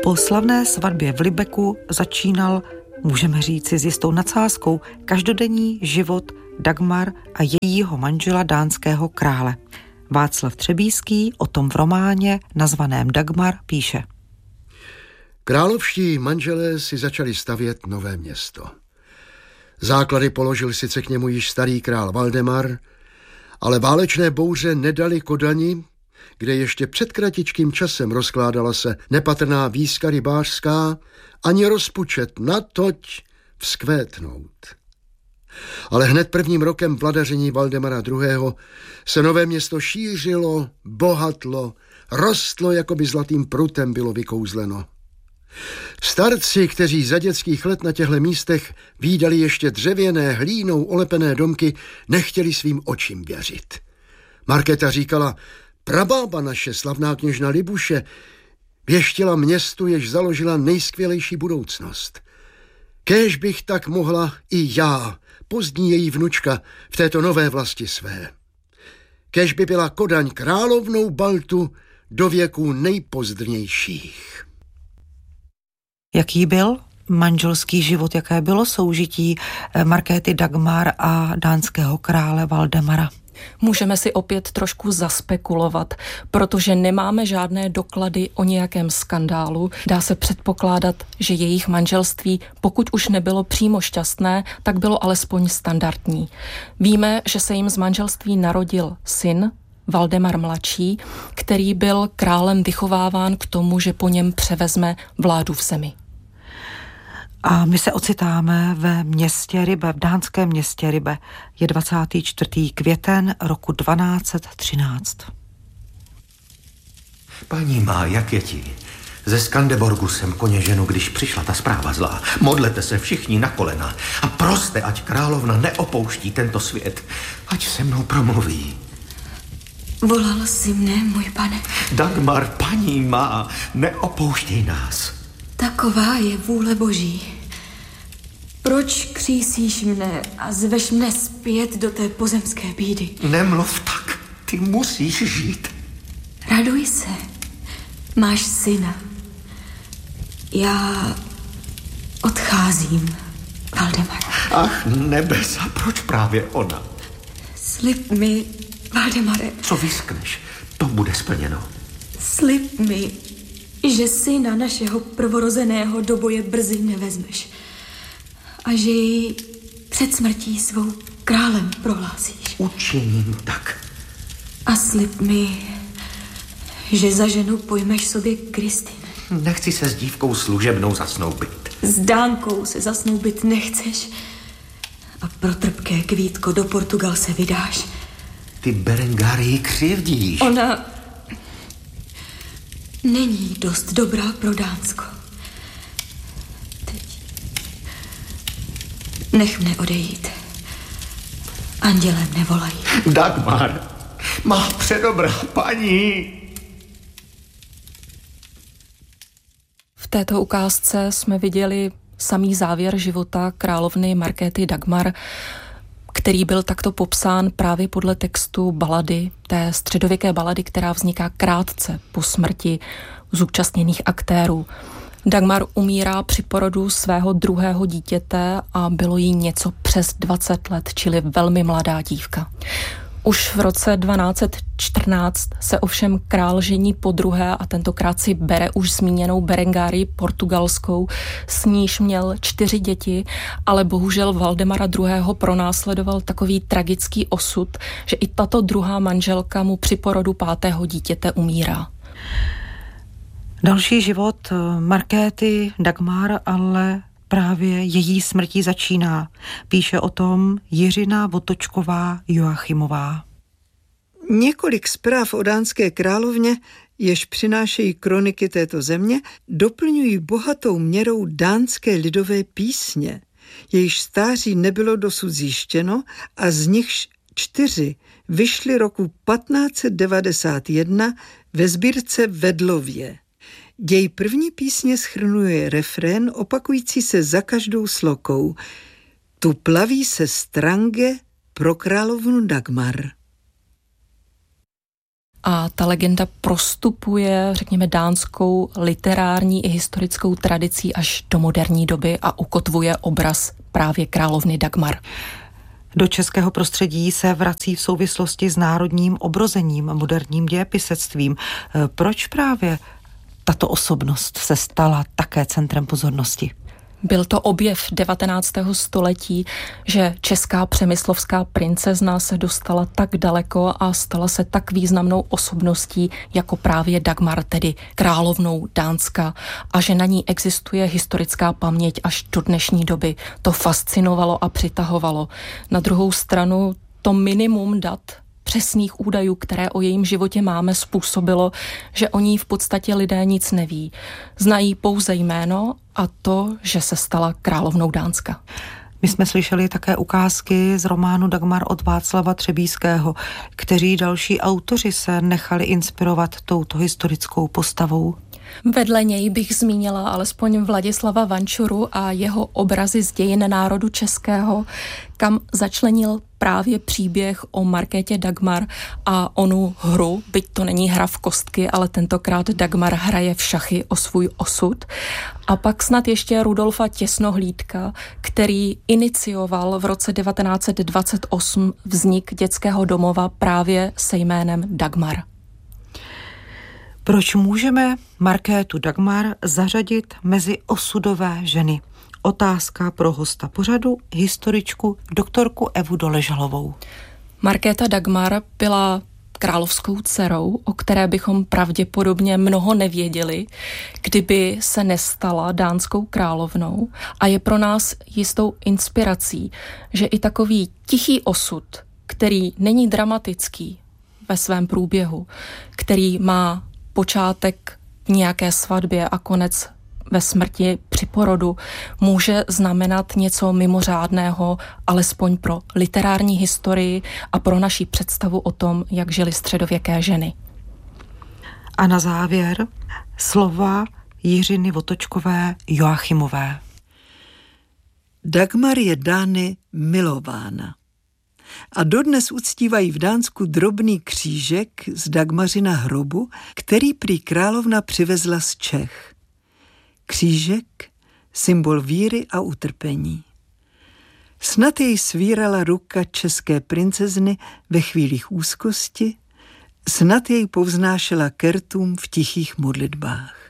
Po slavné svatbě v Lübecku začínal, můžeme říci s jistou nadsázkou, každodenní život Dagmar a jejího manžela, dánského krále. Václav Třebíský o tom v románě nazvaném Dagmar píše. Královští manželé si začali stavět nové město. Základy položil sice k němu již starý král Valdemar, ale válečné bouře nedali Kodani, kde ještě před kratičkým časem rozkládala se nepatrná výska rybářská, ani rozpučet, natoť vzkvétnout. Ale hned prvním rokem vladaření Valdemara II. Se nové město šířilo, bohatlo, rostlo, jako by zlatým prutem bylo vykouzleno. Starci, kteří za dětských let na těchto místech vídali ještě dřevěné, hlínou olepené domky, nechtěli svým očím věřit. Markéta říkala, prabába naše, slavná kněžna Libuše, věštila městu, jež založila nejskvělejší budoucnost. Kéž bych tak mohla i já, pozdní její vnučka, v této nové vlasti své. Kéž by byla Kodaň královnou Baltu do věků nejpozdrnějších. Jaký byl manželský život, jaké bylo soužití Markéty Dagmar a dánského krále Valdemara? Můžeme si opět trošku zaspekulovat, protože nemáme žádné doklady o nějakém skandálu. Dá se předpokládat, že jejich manželství, pokud už nebylo přímo šťastné, tak bylo alespoň standardní. Víme, že se jim z manželství narodil syn, Valdemar mladší, který byl králem vychováván k tomu, že po něm převezme vládu v zemi. A my se ocitáme ve městě Ribe, v dánském městě Ribe. Je 24. květen roku 1213. Paní má, jak je ti? Ze Skandeborgu jsem koně ženu, když přišla ta zpráva zlá. Modlete se všichni na kolena a proste, ať královna neopouští tento svět. Ať se mnou promluví. Volal jsi mne, můj pane. Dagmar, paní má, neopouštěj nás. Taková je vůle Boží. Proč křísíš mne a zveš mne zpět do té pozemské bídy? Nemluv tak, ty musíš žít. Raduj se, máš syna. Já odcházím, Valdemar. Ach, nebesa, proč právě ona? Slib mi, Valdemare. Co vyskneš, to bude splněno. Slib mi, že syna našeho prvorozeného do boje brzy nevezmeš a že ji před smrtí svou králem prohlásíš. Učiním tak. A slib mi, že za ženu pojmeš sobě Kristýnu. Nechci se s dívkou služebnou zasnoubit. S Dánkou se zasnoubit nechceš a pro trpké kvítko do Portugal se vydáš. Ty Berengárii křivdíš. Ona není dost dobrá pro Dánsko. Teď nech mne odejít. Anděle mne volají. Dagmar, má předobrá paní. V této ukázce jsme viděli samý závěr života královny Markéty Dagmar, který byl takto popsán právě podle textu balady, té středověké balady, která vzniká krátce po smrti zúčastněných aktérů. Dagmar umírá při porodu svého druhého dítěte a bylo jí něco přes 20 let, čili velmi mladá dívka. Už v roce 1214 se ovšem král žení podruhé a tentokrát si bere už zmíněnou Berengárii portugalskou, s níž měl 4 děti, ale bohužel Valdemara II. Pronásledoval takový tragický osud, že i tato druhá manželka mu při porodu 5. dítěte umírá. Další život Markéty Dagmar ale právě její smrtí začíná. Píše o tom Jiřina Votočková Joachimová. Několik zpráv o dánské královně, jež přinášejí kroniky této země, doplňují bohatou měrou dánské lidové písně, jejichž stáří nebylo dosud zjištěno a z nichž 4 vyšly roku 1591 ve sbírce Vedlově. Děj první písně shrnuje refrén opakující se za každou slokou. Tu plaví se strange pro královnu Dagmar. A ta legenda prostupuje, řekněme, dánskou literární i historickou tradicí až do moderní doby a ukotvuje obraz právě královny Dagmar. Do českého prostředí se vrací v souvislosti s národním obrozením, moderním dějepisectvím. Proč právě tato osobnost se stala také centrem pozornosti? Byl to objev 19. století, že česká přemyslovská princezna se dostala tak daleko a stala se tak významnou osobností jako právě Dagmar, tedy královnou Dánska, a že na ní existuje historická paměť až do dnešní doby. To fascinovalo a přitahovalo. Na druhou stranu to minimum dat, přesných údajů, které o jejím životě máme, způsobilo, že o ní v podstatě lidé nic neví. Znají pouze jméno a to, že se stala královnou Dánska. My jsme slyšeli také ukázky z románu Dagmar od Václava Třebíského, kteří další autoři se nechali inspirovat touto historickou postavou. Vedle něj bych zmínila alespoň Vladislava Vančuru a jeho obrazy z dějin národu českého, kam začlenil právě příběh o Markétě Dagmar a onu hru, byť to není hra v kostky, ale tentokrát Dagmar hraje v šachy o svůj osud. A pak snad ještě Rudolfa Těsnohlídka, který inicioval v roce 1928 vznik dětského domova právě se jménem Dagmar. Proč můžeme Markétu Dagmar zařadit mezi osudové ženy? Otázka pro hosta pořadu, historičku doktorku Evu Doležalovou. Markéta Dagmar byla královskou dcerou, o které bychom pravděpodobně mnoho nevěděli, kdyby se nestala dánskou královnou, a je pro nás jistou inspirací, že i takový tichý osud, který není dramatický ve svém průběhu, který má počátek v nějaké svatbě a konec ve smrti při porodu, může znamenat něco mimořádného, alespoň pro literární historii a pro naši představu o tom, jak žily středověké ženy. A na závěr slova Jiřiny Votočkové Joachimové. Dagmar je Dány milována. A dodnes uctívají v Dánsku drobný křížek z Dagmařina hrobu, který prý královna přivezla z Čech. Křížek, symbol víry a utrpení. Snad jej svírala ruka české princezny ve chvílích úzkosti, snad jej povznášela k rtům v tichých modlitbách.